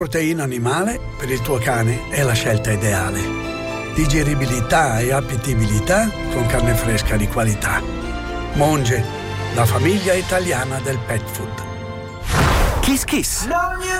Proteina animale per il tuo cane è la scelta ideale. Digeribilità e appetibilità con carne fresca di qualità. Monge, la famiglia italiana del pet food. Kiss Kiss.